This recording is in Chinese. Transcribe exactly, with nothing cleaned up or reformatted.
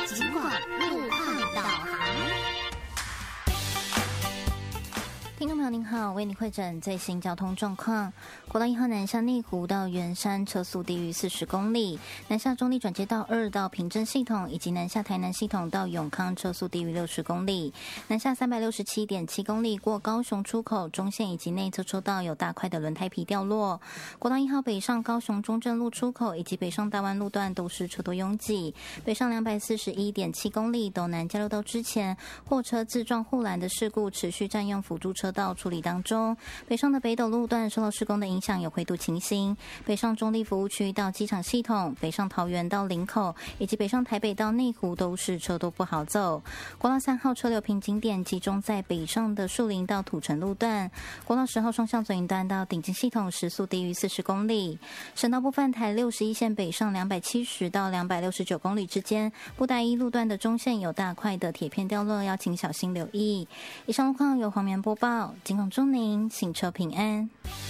警广路况导航。听众朋友您好，为您汇诊最新交通状况。国道一号南下内湖到圆山车速低于四十公里，南下中立转接道二到平镇系统，以及南下台南系统到永康车速低于六十公里，南下三百六十七点七公里过高雄出口中线以及内侧车道有大块的轮胎皮掉落。国道一号北上高雄中正路出口以及北上大湾路段都是车多拥挤，北上两百四十一点七公里斗南交流道之前货车自撞护栏的事故持续占用辅助车道处理当中，北上的北斗路段受到施工的影响有灰度情形，北上中立服务区到机场系统，北上桃园到林口以及北上台北到内湖都是车多不好走。国道三号车流瓶颈点集中在北上的树林到土城路段，国道十号双向左营段到顶进系统时速低于四十公里。省道部分台六十一线北上两百七十到两百六十九公里之间，布袋一路段的中线有大块的铁片掉落，要请小心留意。以上路况由黄棉播报，警广祝您行车平安。